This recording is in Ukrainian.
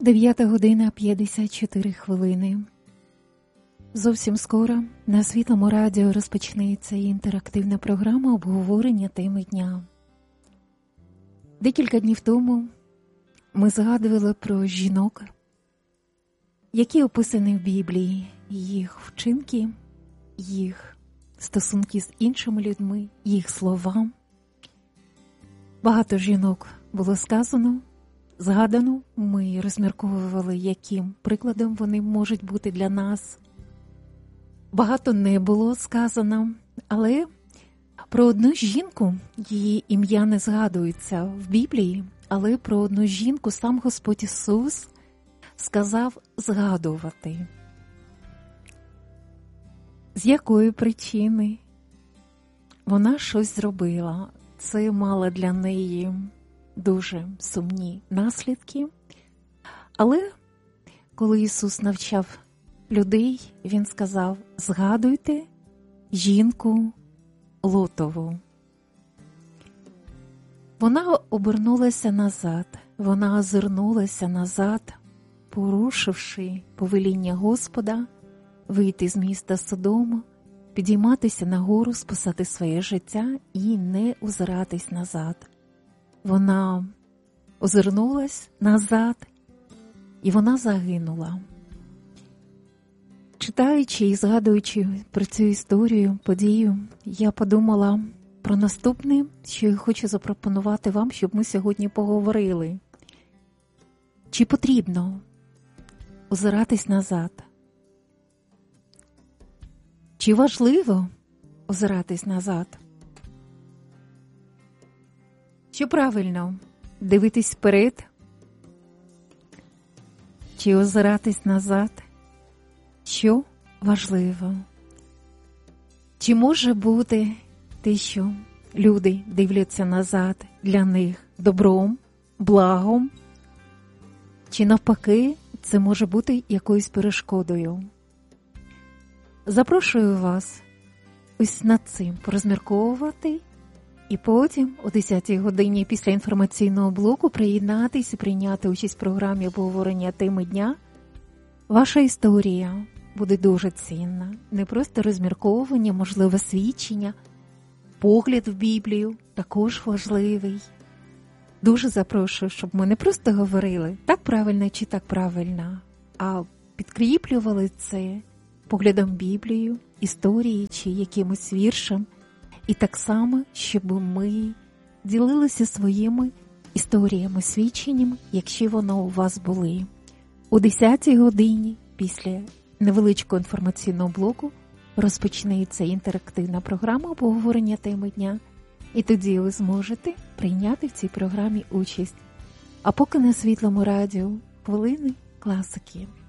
9:54. Зовсім скоро на Світлому радіо розпочнеться інтерактивна програма обговорення теми дня. Декілька днів тому ми згадували про жінок, які описані в Біблії, їх вчинки, їх стосунки з іншими людьми, їх слова. Багато жінок було сказано, згадано, ми розмірковували, яким прикладом вони можуть бути для нас. Багато не було сказано, але про одну жінку, її ім'я не згадується в Біблії, але про одну жінку сам Господь Ісус сказав згадувати. З якої причини? Вона щось зробила. Це мало для неї дуже сумні наслідки. Але коли Ісус навчав людей, Він сказав: згадуйте жінку Лотову. Вона обернулася назад, вона озирнулася назад, порушивши повеління Господа вийти з міста Содому, підійматися нагору, спасати своє життя і не озиратись назад. Вона озирнулась назад, і вона загинула. Читаючи і згадуючи про цю історію, подію, я подумала про наступне, що я хочу запропонувати вам, щоб ми сьогодні поговорили. Чи потрібно озиратись назад? Чи важливо озиратись назад? Чи правильно дивитись вперед? Чи озиратись назад? Що важливо? Чи може бути те, що люди дивляться назад, для них добром, благом? Чи навпаки, це може бути якоюсь перешкодою? Запрошую вас ось над цим порозмірковувати і потім о 10-й годині після інформаційного блоку приєднатись і прийняти участь в програмі обговорення теми дня. Ваша історія буде дуже цінна. Не просто розмірковування, можливе свідчення, погляд в Біблію також важливий. Дуже запрошую, щоб ми не просто говорили так правильно чи так правильно, а підкріплювали це поглядом в Біблію, історії чи якимось віршем. І так само, щоб ми ділилися своїми історіями, свідченнями, якщо воно у вас були. О 10-й годині після невеличкого інформаційного блоку розпочнеться інтерактивна програма обговорення теми дня, і тоді ви зможете прийняти в цій програмі участь. А поки на Світлому радіо хвилини класики.